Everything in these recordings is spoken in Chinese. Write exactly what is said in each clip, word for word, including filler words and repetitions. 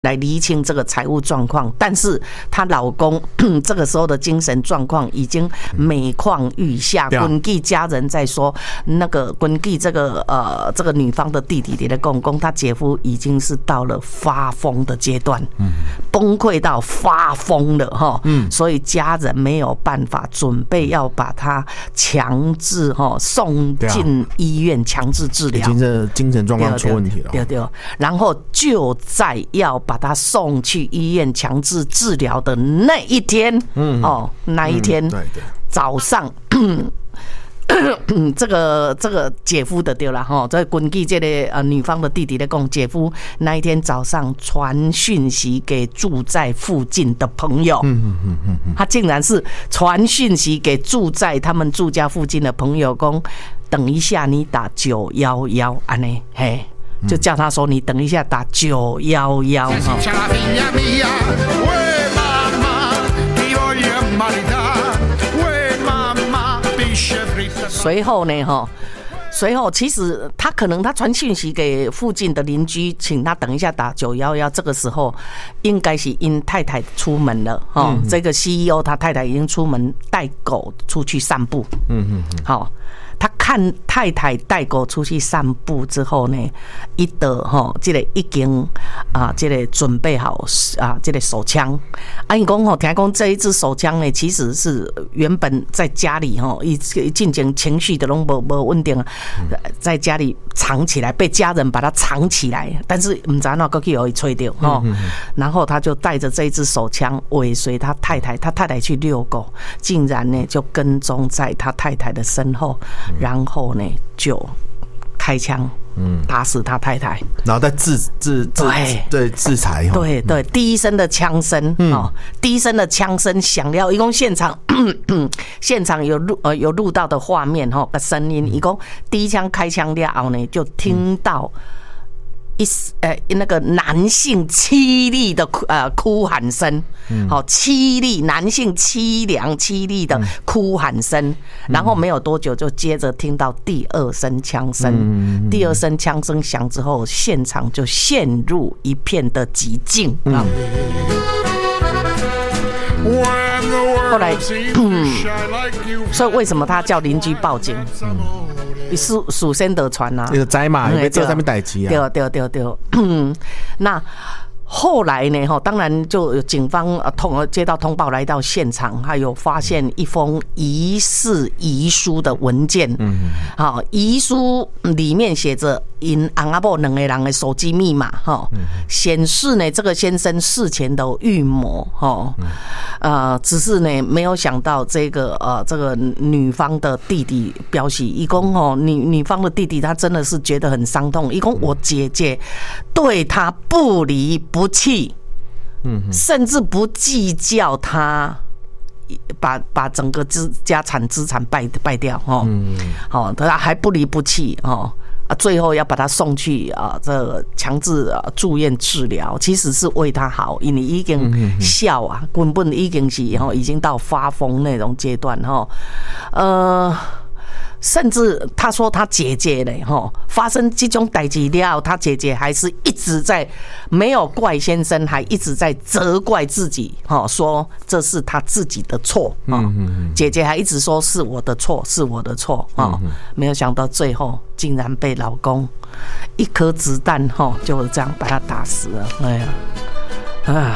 来厘清这个财务状况，但是她老公这个时候的精神状况已经每况愈下。根据家人在说，那个根据这个呃这个女方的弟弟的公公，他姐夫已经是到了发疯的阶段，崩溃到发疯了哈。所以家人没有办法，准备要把他强制哈送进医院强制治疗， 已经这精神状况出问题了。 对对，然后就在要把他送去医院强制治疗的那一天，嗯，哦，那一天早上，这个这个姐夫的对了哈，这根据这个呃女方的弟弟在讲，姐夫那一天早上传讯息给住在附近的朋友，嗯嗯嗯嗯，他竟然是传讯息给住在他们住家附近的朋友，讲等一下你打九一一，安尼嘿。就叫他说：“你等一下打九一一。”随后呢，哈，随后其实他可能他传讯息给附近的邻居，请他等一下打九一一。这个时候应该是因太太出门了，哈，这个 C E O 他太太已经出门带狗出去散步，嗯嗯，好。他看太太带狗出去散步之后呢，一的哈，这个已经啊，这个准备好啊，这个手枪。啊，你讲吼，听讲这一支手枪呢，其实是原本在家里哈，一进行情绪的拢无无稳定啊，在家里藏起来，被家人把它藏起来，但是唔知哪个去有吹掉哈。然后他就带着这一支手枪尾随他太太，他太太去遛狗，竟然呢就跟踪在他太太的身后。然后呢，就开枪，打死他太太， 然后再制制制对制裁， 对对，第一声的枪声，哦，第一声的枪声响了，一共现场现场有录呃有录到的画面哈的声音，一共第一枪开枪了后呢，就听到。一呃那个男性凄厉的呃哭喊声，好凄厉，男性凄凉凄厉的哭喊声，然后没有多久就接着听到第二声枪声，第二声枪声响之后，现场就陷入一片的寂静啊。后来，所以为什么他叫邻居报警？属属先得传呐， 你就知嘛，要做什么代志啊？ 对对对对，那。后来呢？哈，当然就有警方通接到通报来到现场，还有发现一封疑似遗书的文件。嗯，好，遗书里面写着因翁仔某两个人的手机密码，哈，显示呢这个先生事前的预谋，哈，呃，只是呢没有想到这个呃这个女方的弟弟表示，一共哦女女方的弟弟他真的是觉得很伤痛，一共我姐姐对他不离不。不弃，甚至不计较他把把整个资家产资产败败掉哦，好，他还不离不弃哦，啊，最后要把他送去啊这个强制啊住院治疗，其实是为他好，因为已经笑啊，根本已经是哈已经到发疯那种阶段哈，呃。甚至他说他姐姐嘞，哈，发生这种代志了，他姐姐还是一直在没有怪先生，还一直在责怪自己，哈，说这是他自己的错，啊，姐姐还一直说是我的错，是我的错，啊，没有想到最后竟然被老公一颗子弹，哈，就这样把他打死了，哎呀，啊。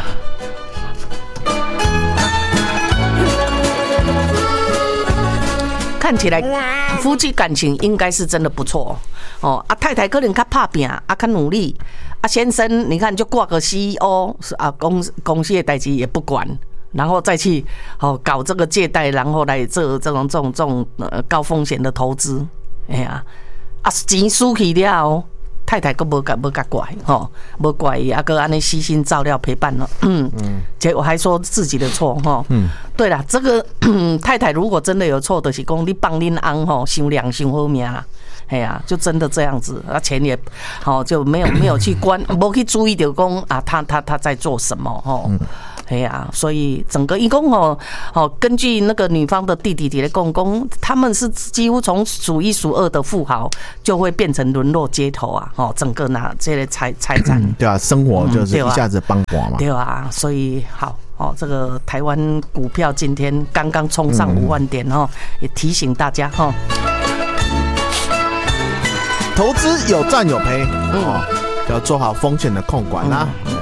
看起来夫妻感情应该是真的不错哦。啊，太太可能较打拼，啊，较努力。啊，先生，你看就挂个 C E O 啊，公公司的代志也不管，然后再去哦搞这个借贷，然后来做这种这种这种呃高风险的投资。哎呀，啊钱输去了，太太佫无甲无甲怪吼，无怪伊，啊佫安尼悉心照料陪伴了，嗯，结果还说自己的错吼，嗯，对啦，这个太太如果真的有错，就是讲你帮恁翁吼伤良伤好命啦。哎呀、啊，就真的这样子，啊，钱也好就没有没有去关，没去注意到讲啊，他他他在做什么哦， 哎呀，所以整个一共哦哦，根据那个女方的弟弟的公公，他们是几乎从数一数二的富豪，就会变成沦落街头啊！哦，整个拿这类财财产、嗯， 对啊，生活就是一下子崩垮嘛， 对啊，所以好。哦，这个台湾股票今天刚刚冲上五万点哦，也提醒大家哈， 投资有赚有赔，哦，要做好风险的控管啦。